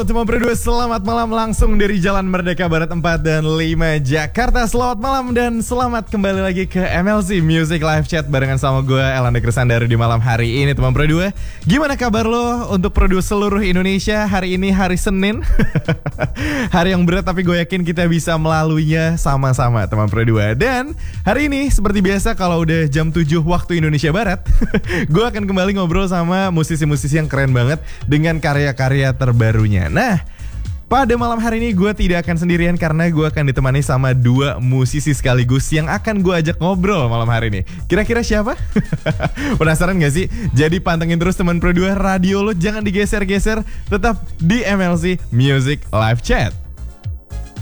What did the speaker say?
teman berdua, selamat malam langsung dari Jalan Merdeka Barat 4 dan 5 Jakarta. Selamat malam dan selamat kembali lagi ke MLC Music Live Chat barengan sama gue Elanda Krisandari di malam hari ini teman berdua. Gimana kabar lo untuk berdua seluruh Indonesia? Hari ini hari Senin. Hari yang berat tapi gue yakin kita bisa melaluinya sama-sama teman berdua. Dan hari ini seperti biasa kalau udah jam 7 waktu Indonesia Barat gue akan kembali ngobrol sama musisi-musisi yang keren banget dengan karya-karya terbarunya. Nah, pada malam hari ini gue tidak akan sendirian karena gue akan ditemani sama dua musisi sekaligus yang akan gue ajak ngobrol malam hari ini. Kira-kira siapa? Penasaran gak sih? Jadi pantengin terus teman berdua, radio lo jangan digeser-geser, tetap di MLC Music Live Chat.